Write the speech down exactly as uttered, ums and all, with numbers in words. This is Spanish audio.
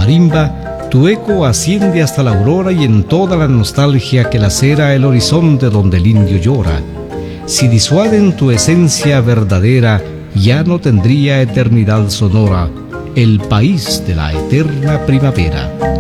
marimba, tu eco asciende hasta la aurora y en toda la nostalgia que lacera el horizonte donde el indio llora. Si disuaden tu esencia verdadera, ya no tendría eternidad sonora el país de la eterna primavera.